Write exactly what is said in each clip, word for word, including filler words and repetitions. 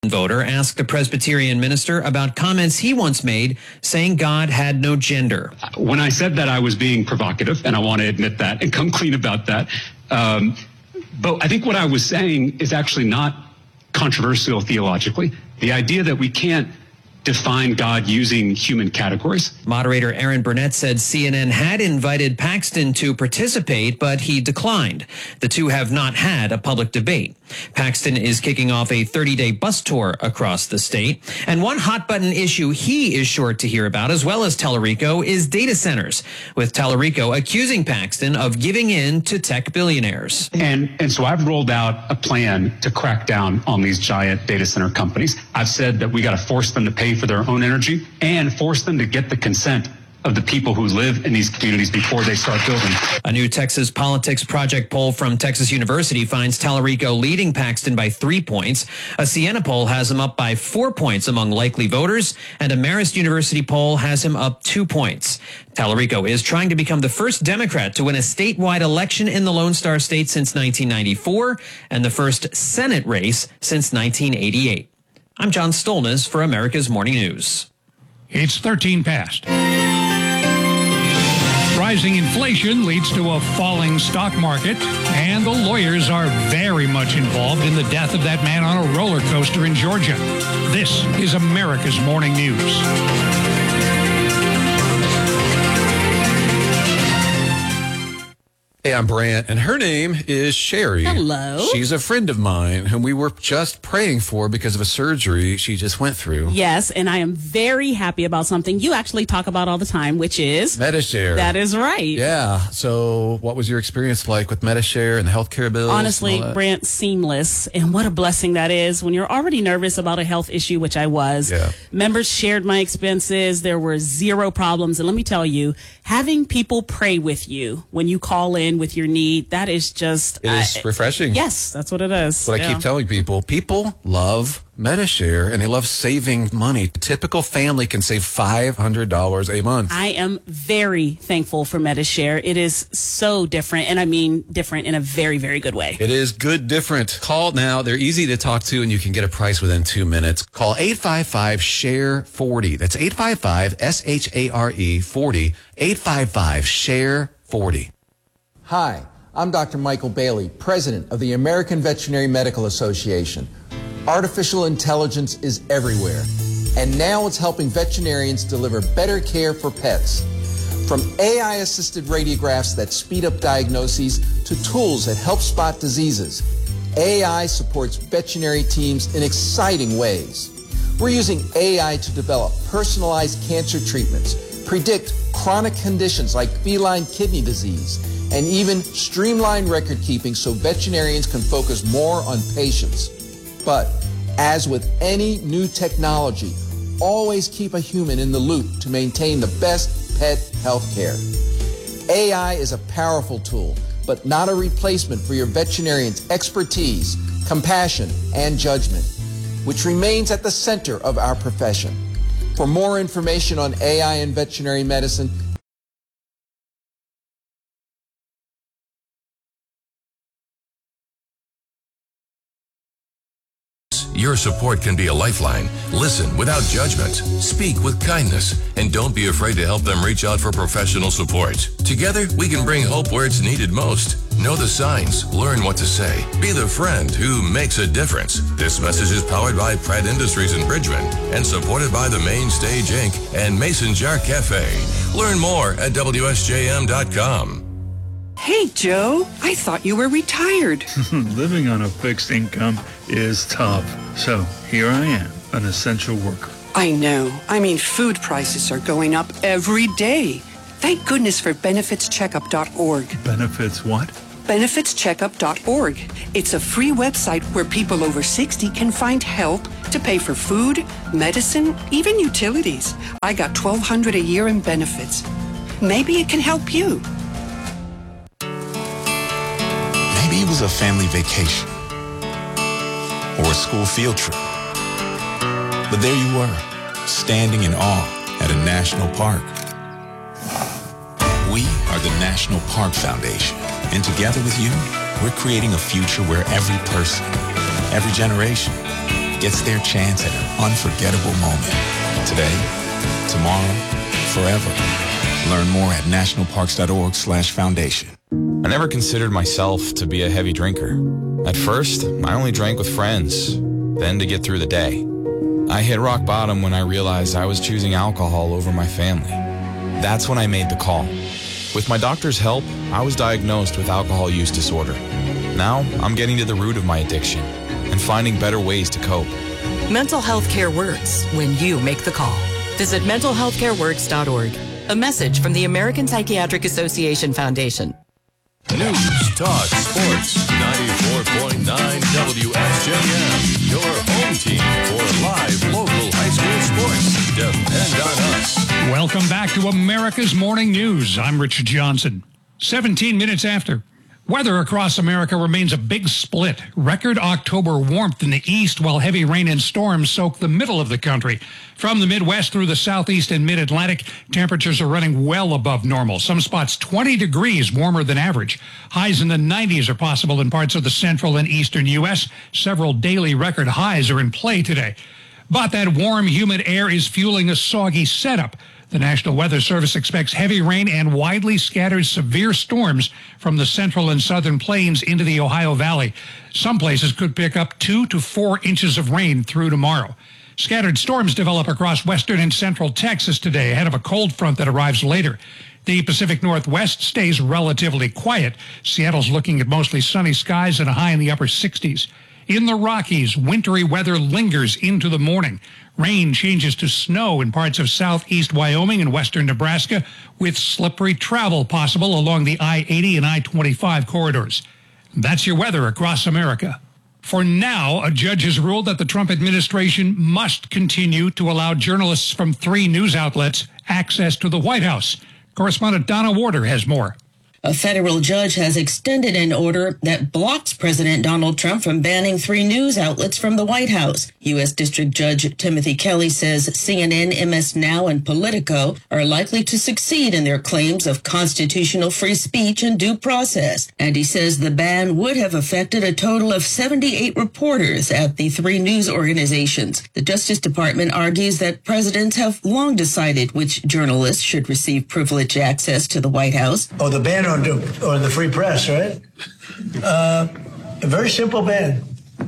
voter asked a Presbyterian minister about comments he once made saying God had no gender. When I said that, I was being provocative, and I want to admit that and come clean about that. Um, but I think what I was saying is actually not controversial theologically. The idea that we can't define God using human categories. Moderator Aaron Burnett said C N N had invited Paxton to participate, but he declined. The two have not had a public debate. Paxton is kicking off a thirty-day bus tour across the state. And one hot-button issue he is sure to hear about, as well as Tellerico, is data centers, with Tellerico accusing Paxton of giving in to tech billionaires. And, and so I've rolled out a plan to crack down on these giant data center companies. I've said that we got to force them to pay for their own energy and force them to get the consent of the people who live in these communities before they start building. A new Texas Politics Project poll from Texas University finds Tellerico leading Paxton by three points. A Siena poll has him up by four points among likely voters, and a Marist University poll has him up two points. Tellerico is trying to become the first Democrat to win a statewide election in the Lone Star State since nineteen ninety-four and the first Senate race since nineteen eighty-eight. I'm John Stolness for America's Morning News. It's thirteen past. Rising inflation leads to a falling stock market, and the lawyers are very much involved in the death of that man on a roller coaster in Georgia. This is America's Morning News. Hey, I'm Brant, and her name is Sherry. Hello. She's a friend of mine whom we were just praying for because of a surgery she just went through. Yes, and I am very happy about something you actually talk about all the time, which is Medi-Share. That is right. Yeah. So what was your experience like with Medi-Share and the healthcare bills? Honestly, Brant, seamless. And what a blessing that is when you're already nervous about a health issue, which I was. Yeah. Members shared my expenses. There were zero problems. And let me tell you, having people pray with you when you call in with your need, that is just... It is I, refreshing. Yes, that's what it is. What yeah. I keep telling people, people love Medi-Share, and they love saving money. A typical family can save five hundred dollars a month. I am very thankful for Medi-Share. It is so different, and I mean different in a very, very good way. It is good different. Call now. They're easy to talk to, and you can get a price within two minutes. Call eight five five, S H A R E, forty. That's eight five five, S H A R E, forty. eight five five, S H A R E, forty. Hi, I'm Doctor Michael Bailey, President of the American Veterinary Medical Association. Artificial intelligence is everywhere, and now it's helping veterinarians deliver better care for pets. From A I-assisted radiographs that speed up diagnoses to tools that help spot diseases, A I supports veterinary teams in exciting ways. We're using A I to develop personalized cancer treatments, predict chronic conditions like feline kidney disease, and even streamline record keeping so veterinarians can focus more on patients. But as with any new technology, always keep a human in the loop to maintain the best pet health care. A I is a powerful tool, but not a replacement for your veterinarian's expertise, compassion, and judgment, which remains at the center of our profession. For more information on A I in veterinary medicine, Your support can be a lifeline. Listen without judgment. Speak with kindness. And don't be afraid to help them reach out for professional support. Together, we can bring hope where it's needed most. Know the signs. Learn what to say. Be the friend who makes a difference. This message is powered by Pratt Industries in Bridgman and supported by the Main Stage Incorporated and Mason Jar Cafe. Learn more at W S J M dot com. Hey, Joe, I thought you were retired. Living on a fixed income is tough. So here I am, an essential worker. I know. I mean, food prices are going up every day. Thank goodness for benefits checkup dot org. Benefits what? benefits checkup dot org. It's a free website where people over sixty can find help to pay for food, medicine, even utilities. I got twelve hundred dollars a year in benefits. Maybe it can help you. Maybe it was a family vacation or a school field trip. But there you were, standing in awe at a national park. We are the National Park Foundation, and together with you, we're creating a future where every person, every generation gets their chance at an unforgettable moment. Today, tomorrow, forever. Learn more at nationalparks.org slash foundation. I never considered myself to be a heavy drinker. At first, I only drank with friends, then to get through the day. I hit rock bottom when I realized I was choosing alcohol over my family. That's when I made the call. With my doctor's help, I was diagnosed with alcohol use disorder. Now, I'm getting to the root of my addiction and finding better ways to cope. Mental health care works when you make the call. Visit mental health care works dot org. A message from the American Psychiatric Association Foundation. News, talk, sports, ninety-four point nine W S J M. Your home team for live local high school sports. Depend on us. Welcome back to America's Morning News. I'm Richard Johnson. seventeen minutes after. Weather across America remains a big split. Record October warmth in the east, while heavy rain and storms soak the middle of the country. From the Midwest through the Southeast and Mid-Atlantic, temperatures are running well above normal. Some spots twenty degrees warmer than average. Highs in the nineties are possible in parts of the central and eastern U S. Several daily record highs are in play today. But that warm, humid air is fueling a soggy setup. The National Weather Service expects heavy rain and widely scattered severe storms from the central and southern plains into the Ohio Valley. Some places could pick up two to four inches of rain through tomorrow. Scattered storms develop across western and central Texas today ahead of a cold front that arrives later. The Pacific Northwest stays relatively quiet. Seattle's looking at mostly sunny skies and a high in the upper sixties. In the Rockies, wintry weather lingers into the morning. Rain changes to snow in parts of southeast Wyoming and western Nebraska, with slippery travel possible along the I eighty and I twenty-five corridors. That's your weather across America. For now, a judge has ruled that the Trump administration must continue to allow journalists from three news outlets access to the White House. Correspondent Donna Warder has more. A federal judge has extended an order that blocks President Donald Trump from banning three news outlets from the White House. U S. District Judge Timothy Kelly says C N N, M S Now, and Politico are likely to succeed in their claims of constitutional free speech and due process. And he says the ban would have affected a total of seventy-eight reporters at the three news organizations. The Justice Department argues that presidents have long decided which journalists should receive privileged access to the White House. Oh, the ban on, on the free press, right? Uh, a very simple ban.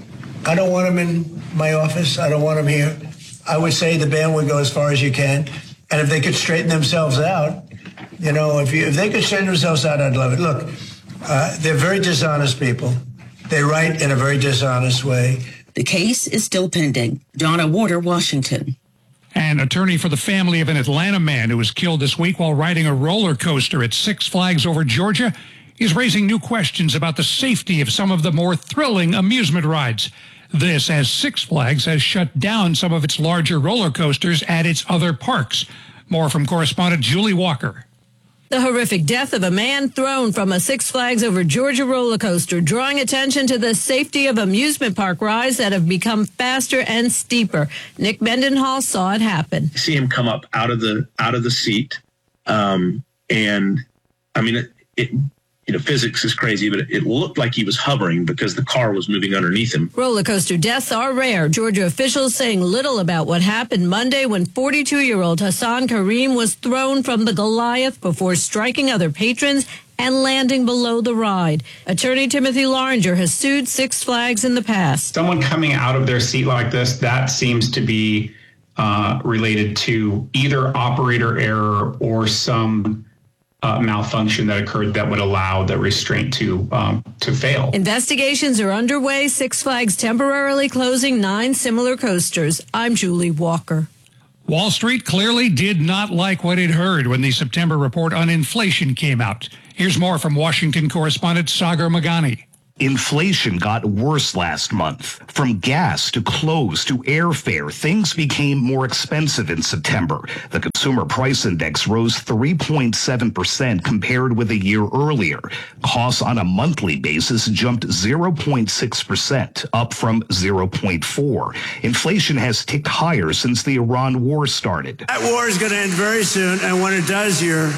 I don't want them in my office. I don't want them here. I would say the ban would go as far as you can. And if they could straighten themselves out, you know, if you, if they could straighten themselves out, I'd love it. Look, uh, they're very dishonest people. They write in a very dishonest way. The case is still pending. Donna Warder, Washington. An attorney for the family of an Atlanta man who was killed this week while riding a roller coaster at Six Flags over Georgia is raising new questions about the safety of some of the more thrilling amusement rides. This as Six Flags has shut down some of its larger roller coasters at its other parks. More from correspondent Julie Walker. The horrific death of a man thrown from a Six Flags over Georgia roller coaster, drawing attention to the safety of amusement park rides that have become faster and steeper. Nick Mendenhall saw it happen. See him come up out of the out of the seat, um, and I mean, it, it, you know, physics is crazy, but it, it looked like he was hovering because the car was moving underneath him. Roller coaster deaths are rare. Georgia officials saying little about what happened Monday when forty-two-year-old Hassan Kareem was thrown from the Goliath before striking other patrons and landing below the ride. Attorney Timothy Loringer has sued Six Flags in the past. Someone coming out of their seat like this, that seems to be uh, related to either operator error or some Uh, malfunction that occurred that would allow the restraint to um, to fail. Investigations are underway. Six Flags temporarily closing nine similar coasters. I'm Julie Walker. Wall Street clearly did not like what it heard when the September report on inflation came out. Here's more from Washington correspondent Sagar Magani. Inflation got worse last month. From gas to clothes to airfare, things became more expensive in September. The Consumer Price Index rose three point seven percent compared with a year earlier. Costs on a monthly basis jumped zero point six percent, up from zero point four. Inflation has ticked higher since the Iran war started. That war is going to end very soon, and when it does, your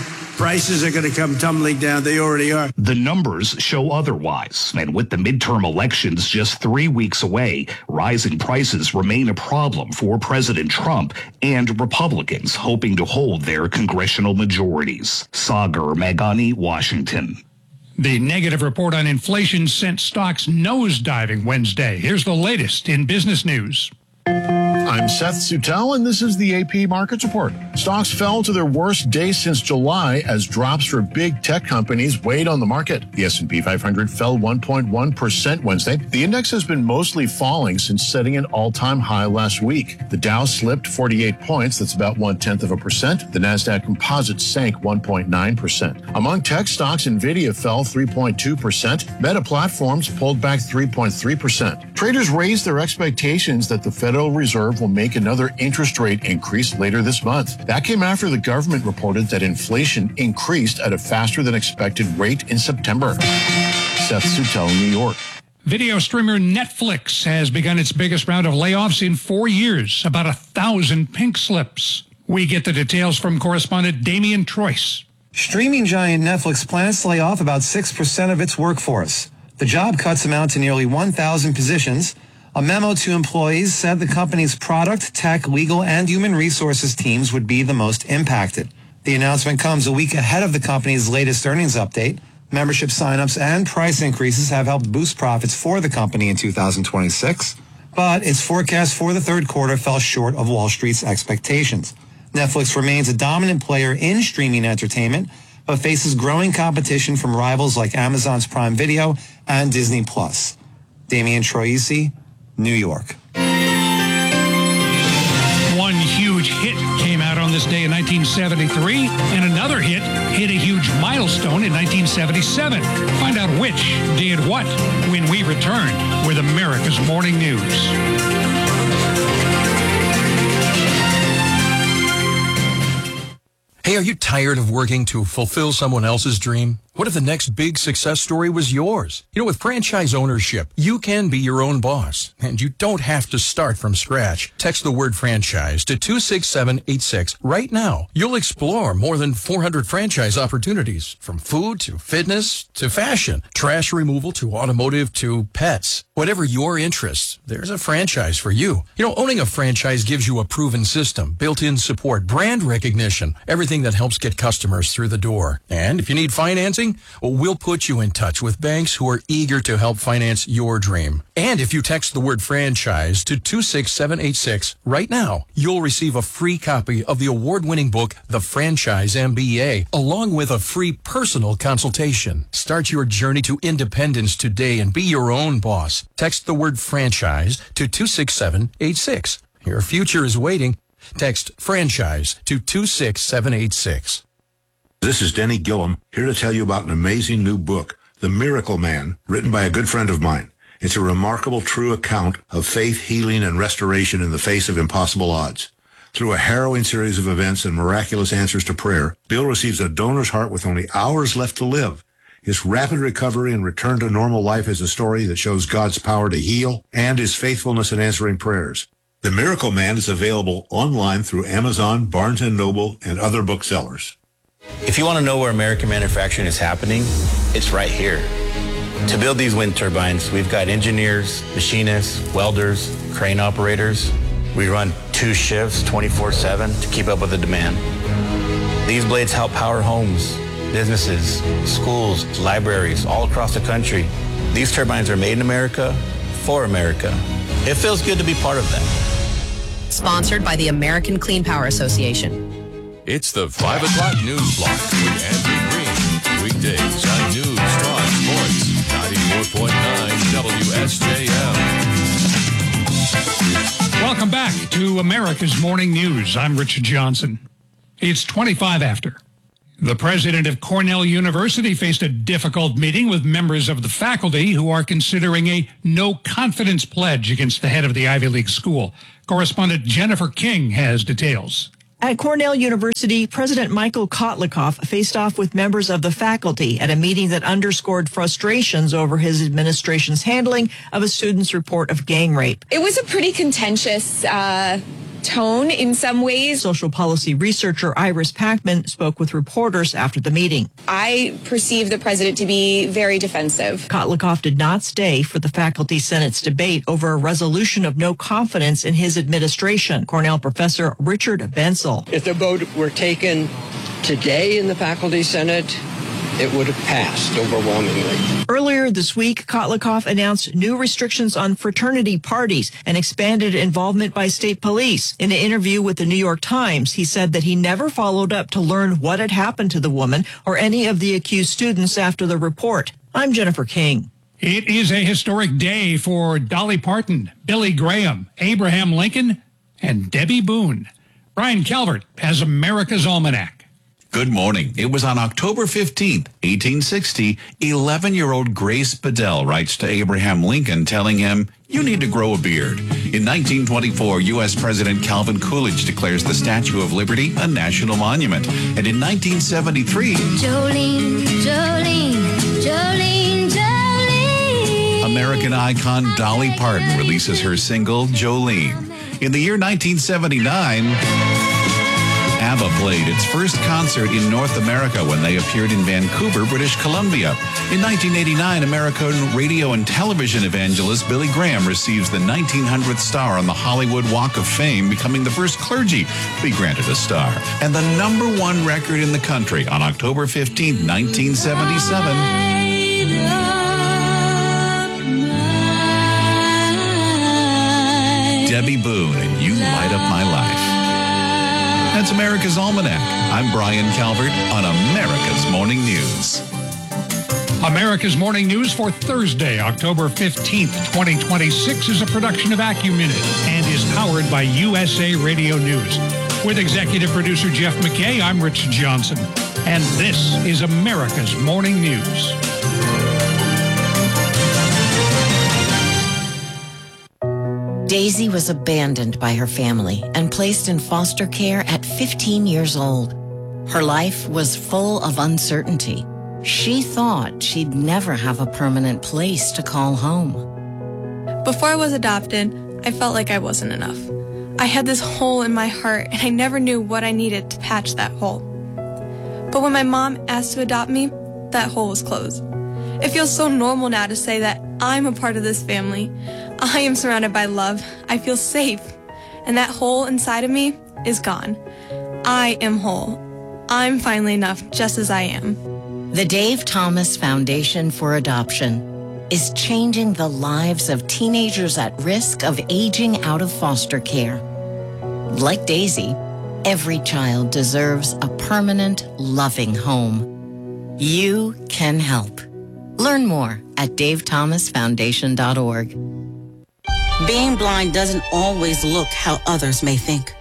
prices are going to come tumbling down. They already are. The numbers show otherwise. And with the midterm elections just three weeks away, rising prices remain a problem for President Trump and Republicans hoping to hold their congressional majorities. Sagar Meghani, Washington. The negative report on inflation sent stocks nosediving Wednesday. Here's the latest in business news. I'm Seth Sutel, and this is the A P Markets Report. Stocks fell to their worst day since July as drops for big tech companies weighed on the market. The S and P five hundred fell one point one percent Wednesday. The index has been mostly falling since setting an all-time high last week. The Dow slipped forty-eight points, that's about one-tenth of a percent. The NASDAQ Composite sank one point nine percent. Among tech stocks, NVIDIA fell three point two percent. Meta Platforms pulled back three point three percent. Traders raised their expectations that the Federal Reserve will make another interest rate increase later this month. That came after the government reported that inflation increased at a faster than expected rate in September. Seth Sutel, New York. Video streamer Netflix has begun its biggest round of layoffs in four years, about a thousand pink slips. We get the details from correspondent Damian Troyce. Streaming giant Netflix plans to lay off about six percent of its workforce. The job cuts amount to nearly one thousand positions. A memo to employees said the company's product, tech, legal, and human resources teams would be the most impacted. The announcement comes a week ahead of the company's latest earnings update. Membership signups and price increases have helped boost profits for the company in two thousand twenty-six, but its forecast for the third quarter fell short of Wall Street's expectations. Netflix remains a dominant player in streaming entertainment, but faces growing competition from rivals like Amazon's Prime Video and Disney Plus. Damian Troisi, New York. One huge hit came out on this day in nineteen seventy-three, and another hit hit a huge milestone in nineteen seventy-seven. Find out which did what when we return with America's Morning News. Hey, are you tired of working to fulfill someone else's dream? What if the next big success story was yours? You know, with franchise ownership, you can be your own boss, and you don't have to start from scratch. Text the word franchise to two six seven eight six right now. You'll explore more than four hundred franchise opportunities, from food to fitness to fashion, trash removal to automotive to pets. Whatever your interests, there's a franchise for you. You know, owning a franchise gives you a proven system, built-in support, brand recognition, everything that helps get customers through the door. And if you need financing, well, we'll put you in touch with banks who are eager to help finance your dream. And if you text the word franchise to two six seven eight six right now, you'll receive a free copy of the award-winning book, The Franchise M B A, along with a free personal consultation. Start your journey to independence today and be your own boss. Text the word franchise to two six seven eight six. Your future is waiting. Text franchise to two six seven eight six. This is Denny Gillum, here to tell you about an amazing new book, The Miracle Man, written by a good friend of mine. It's a remarkable, true account of faith, healing, and restoration in the face of impossible odds. Through a harrowing series of events and miraculous answers to prayer, Bill receives a donor's heart with only hours left to live. His rapid recovery and return to normal life is a story that shows God's power to heal and his faithfulness in answering prayers. The Miracle Man is available online through Amazon, Barnes and Noble, and other booksellers. If you want to know where American manufacturing is happening, it's right here. To build these wind turbines, we've got engineers, machinists, welders, crane operators. We run two shifts twenty-four seven to keep up with the demand. These blades help power homes, businesses, schools, libraries all across the country. These turbines are made in America, for America. It feels good to be part of that. Sponsored by the American Clean Power Association. It's the five o'clock News Block with Andrew Green. Weekdays on News Talk Sports, ninety-four point nine W S J M. Welcome back to America's Morning News. I'm Richard Johnson. It's twenty-five after. The president of Cornell University faced a difficult meeting with members of the faculty who are considering a no-confidence pledge against the head of the Ivy League school. Correspondent Jennifer King has details. At Cornell University, President Michael Kotlikoff faced off with members of the faculty at a meeting that underscored frustrations over his administration's handling of a student's report of gang rape. It was a pretty contentious uh, tone in some ways. Social policy researcher Iris Packman spoke with reporters after the meeting. I perceive the president to be very defensive. Kotlikoff did not stay for the Faculty Senate's debate over a resolution of no confidence in his administration. Cornell professor Richard Bensel. If the vote were taken today in the Faculty Senate, it would have passed overwhelmingly. Earlier this week, Kotlikoff announced new restrictions on fraternity parties and expanded involvement by state police. In an interview with the New York Times, he said that he never followed up to learn what had happened to the woman or any of the accused students after the report. I'm Jennifer King. It is a historic day for Dolly Parton, Billy Graham, Abraham Lincoln, and Debbie Boone. Brian Calvert has America's Almanac. Good morning. It was on October fifteenth, eighteen sixty, eleven-year-old Grace Bedell writes to Abraham Lincoln telling him, "You need to grow a beard." In nineteen twenty-four, U S President Calvin Coolidge declares the Statue of Liberty a national monument. And in nineteen seventy-three, Jolene, Jolene, Jolene, Jolene. American icon Dolly Parton releases her single, Jolene. In the year nineteen seventy-nine, ABBA played its first concert in North America when they appeared in Vancouver, British Columbia. In nineteen eighty-nine, American radio and television evangelist Billy Graham receives the nineteen hundredth star on the Hollywood Walk of Fame, becoming the first clergy to be granted a star. And the number one record in the country on October fifteenth, nineteen seventy-seven. Debbie Boone and You Light Up My Life. That's America's Almanac. I'm Brian Calvert on America's Morning News. America's Morning News for Thursday, October fifteenth, twenty twenty-six is a production of AccuMinute and is powered by U S A Radio News. With executive producer Jeff McKay, I'm Rich Johnson. And this is America's Morning News. Daisy was abandoned by her family and placed in foster care at fifteen years old. Her life was full of uncertainty. She thought she'd never have a permanent place to call home. Before I was adopted, I felt like I wasn't enough. I had this hole in my heart, and I never knew what I needed to patch that hole. But when my mom asked to adopt me, that hole was closed. It feels so normal now to say that I'm a part of this family. I am surrounded by love. I feel safe. And that hole inside of me is gone. I am whole. I'm finally enough just as I am. The Dave Thomas Foundation for Adoption is changing the lives of teenagers at risk of aging out of foster care. Like Daisy, every child deserves a permanent, loving home. You can help. Learn more at dave thomas foundation dot org. Being blind doesn't always look how others may think.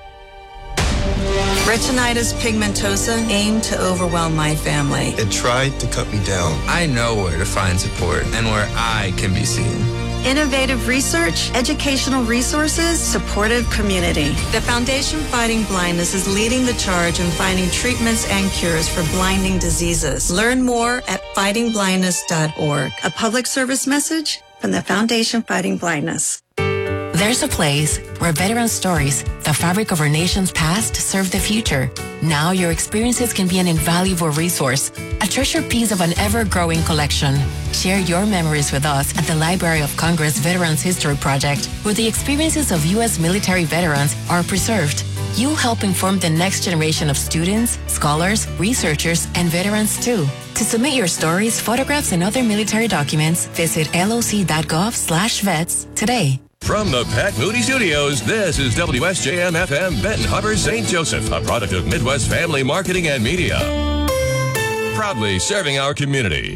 Retinitis pigmentosa aimed to overwhelm my family. It tried to cut me down. I know where to find support and where I can be seen. Innovative research, educational resources, supportive community. The Foundation Fighting Blindness is leading the charge in finding treatments and cures for blinding diseases. Learn more at fighting blindness dot org. A public service message from the Foundation Fighting Blindness. There's a place where veteran stories, the fabric of our nation's past, serve the future. Now your experiences can be an invaluable resource, a treasured piece of an ever-growing collection. Share your memories with us at the Library of Congress Veterans History Project, where the experiences of U S military veterans are preserved. You'll help inform the next generation of students, scholars, researchers, and veterans too. To submit your stories, photographs, and other military documents, visit L O C dot gov slash vets today. From the Pat Moody Studios, this is W S J M F M Benton Harbor, Saint Joseph, a product of Midwest Family Marketing and Media. Proudly serving our community.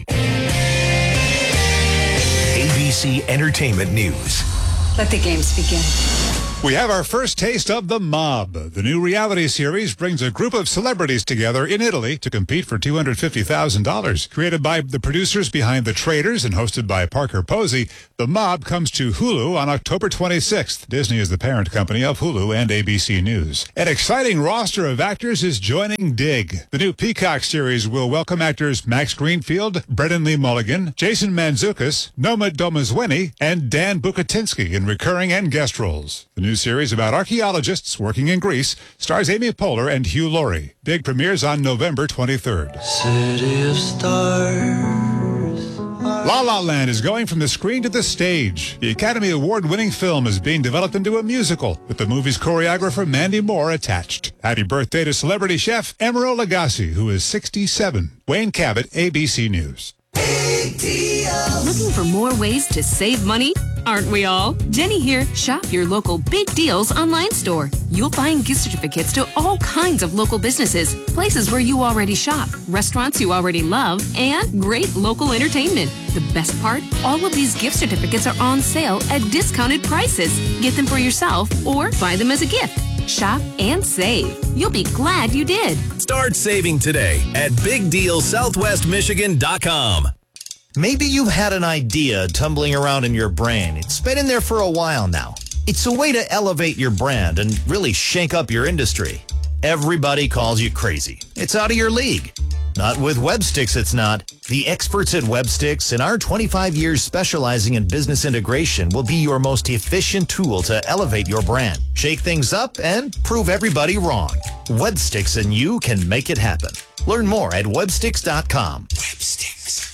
A B C Entertainment News. Let the games begin. We have our first taste of The Mob. The new reality series brings a group of celebrities together in Italy to compete for two hundred fifty thousand dollars. Created by the producers behind The Traitors and hosted by Parker Posey, The Mob comes to Hulu on October twenty-sixth. Disney is the parent company of Hulu and A B C News. An exciting roster of actors is joining Dig. The new Peacock series will welcome actors Max Greenfield, Brendan Lee Mulligan, Jason Mantzoukas, Noma Domazweni, and Dan Bukatinsky in recurring and guest roles. The new new series about archaeologists working in Greece stars Amy Poehler and Hugh Laurie. Big premieres on November twenty-third. City of stars. La La Land is going from the screen to the stage. The Academy Award-winning film is being developed into a musical with the movie's choreographer Mandy Moore attached. Happy birthday to celebrity chef Emeril Lagasse, who is sixty-seven. Wayne Cabot, A B C News. Looking for more ways to save money? Aren't we all? Jenny here. Shop your local Big Deals online store. You'll find gift certificates to all kinds of local businesses, places where you already shop, restaurants you already love, and great local entertainment. The best part? All of these gift certificates are on sale at discounted prices. Get them for yourself or buy them as a gift. Shop and save. You'll be glad you did. Start saving today at big deal southwest michigan dot com. Maybe you've had an idea tumbling around in your brain. It's been in there for a while now. It's a way to elevate your brand and really shake up your industry. Everybody calls you crazy. It's out of your league. Not with WebSticks, it's not. The experts at WebSticks and our twenty-five years specializing in business integration will be your most efficient tool to elevate your brand, shake things up, and prove everybody wrong. WebSticks and you can make it happen. Learn more at websticks dot com. WebSticks.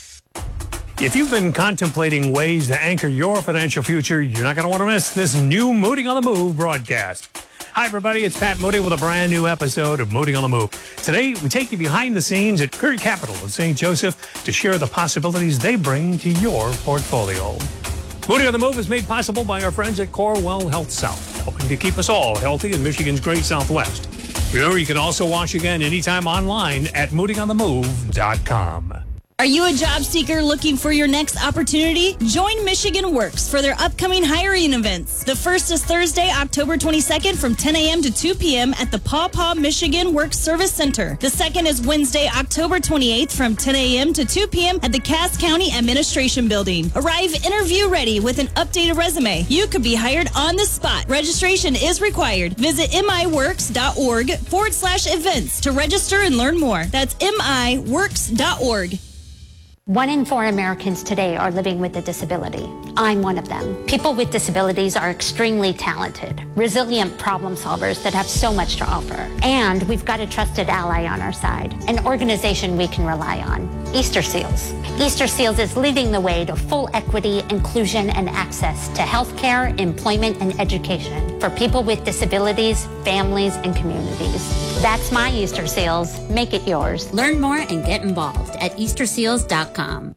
If you've been contemplating ways to anchor your financial future, you're not going to want to miss this new Moody on the Move broadcast. Hi, everybody. It's Pat Moody with a brand new episode of Moody on the Move. Today, we take you behind the scenes at Curry Capital in Saint Joseph to share the possibilities they bring to your portfolio. Moody on the Move is made possible by our friends at Corewell Health South, helping to keep us all healthy in Michigan's great Southwest. Remember, you can also watch again anytime online at moody on the move dot com. Are you a job seeker looking for your next opportunity? Join Michigan Works for their upcoming hiring events. The first is Thursday, October twenty-second from ten a.m. to two p.m. at the Paw Paw Michigan Works Service Center. The second is Wednesday, October twenty-eighth from ten a.m. to two p.m. at the Cass County Administration Building. Arrive interview ready with an updated resume. You could be hired on the spot. Registration is required. Visit miworks.org forward slash events to register and learn more. That's miworks dot org. One in four Americans today are living with a disability. I'm one of them. People with disabilities are extremely talented, resilient problem solvers that have so much to offer. And we've got a trusted ally on our side, an organization we can rely on, Easter Seals. Easter Seals is leading the way to full equity, inclusion, and access to healthcare, employment, and education for people with disabilities, families, and communities. That's my Easter Seals. Make it yours. Learn more and get involved at easter seals dot com.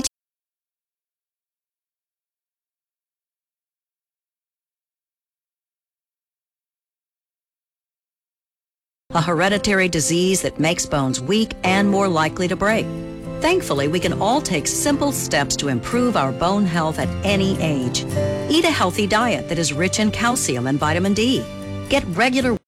A hereditary disease that makes bones weak and more likely to break. Thankfully, we can all take simple steps to improve our bone health at any age. Eat a healthy diet that is rich in calcium and vitamin D. Get regular